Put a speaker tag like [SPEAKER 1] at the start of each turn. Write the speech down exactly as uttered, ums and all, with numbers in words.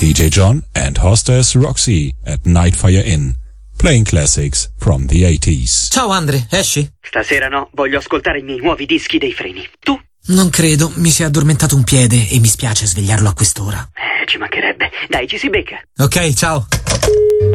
[SPEAKER 1] D J John and hostess Roxy at Nightfire Inn, playing classics from the eighties.
[SPEAKER 2] Ciao Andre, esci?
[SPEAKER 3] Stasera no, voglio ascoltare i miei nuovi dischi dei Freni. Tu?
[SPEAKER 2] Non credo, mi si è addormentato un piede e mi spiace svegliarlo a quest'ora.
[SPEAKER 3] Eh, ci mancherebbe. Dai, ci si becca.
[SPEAKER 2] Ok, ciao.